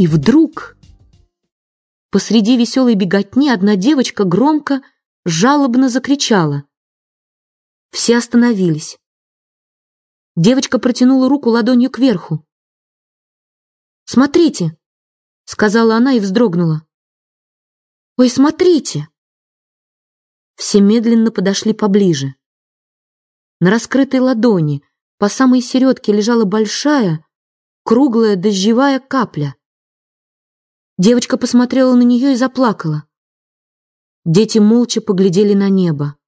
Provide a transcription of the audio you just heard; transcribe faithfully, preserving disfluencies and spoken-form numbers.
И вдруг посреди веселой беготни одна девочка громко, жалобно закричала. Все остановились. Девочка протянула руку ладонью кверху. «Смотрите!» — сказала она и вздрогнула. «Ой, смотрите!» Все медленно подошли поближе. На раскрытой ладони по самой середке лежала большая, круглая дождевая капля. Девочка посмотрела на нее и заплакала. Дети молча поглядели на небо.